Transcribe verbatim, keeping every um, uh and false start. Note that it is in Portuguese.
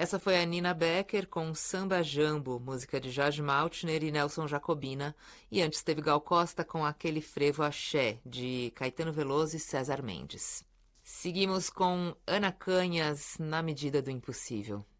Essa foi a Nina Becker com Samba Jambo, música de Jorge Maltner e Nelson Jacobina. E antes teve Gal Costa com Aquele Frevo Axé, de Caetano Veloso e César Mendes. Seguimos com Ana Canhas, Na Medida do Impossível.